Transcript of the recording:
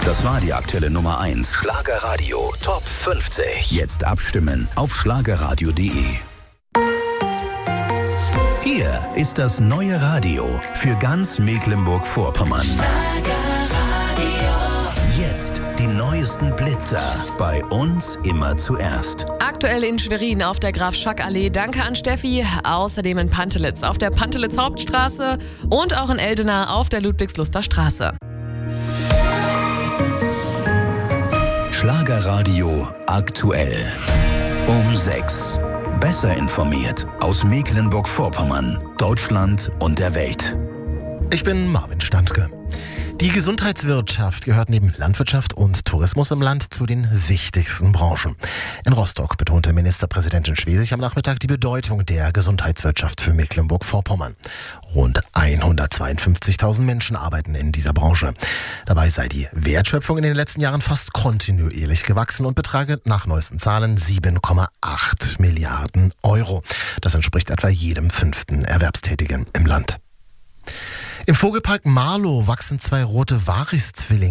Das war die aktuelle Nummer 1. Schlagerradio Top 50. Jetzt abstimmen auf schlagerradio.de. Hier ist das neue Radio für ganz Mecklenburg-Vorpommern. Jetzt die neuesten Blitzer. Bei uns immer zuerst. Aktuell in Schwerin auf der Graf-Schack-Allee. Danke an Steffi. Außerdem in Pantelitz auf der Pantelitz-Hauptstraße und auch in Eldena auf der Ludwigsluster Straße. Schlagerradio aktuell. Um 6. Besser informiert aus Mecklenburg-Vorpommern, Deutschland und der Welt. Ich bin Marvin Standke. Die Gesundheitswirtschaft gehört neben Landwirtschaft und Tourismus im Land zu den wichtigsten Branchen. In Rostock betonte Ministerpräsidentin Schwesig am Nachmittag die Bedeutung der Gesundheitswirtschaft für Mecklenburg-Vorpommern. Rund 152.000 Menschen arbeiten in dieser Branche. Dabei sei die Wertschöpfung in den letzten Jahren fast kontinuierlich gewachsen und betrage nach neuesten Zahlen 7,8 Milliarden Euro. Das entspricht etwa jedem 5. Erwerbstätigen im Land. Im Vogelpark Marlow wachsen 2 rote Variszwillinge.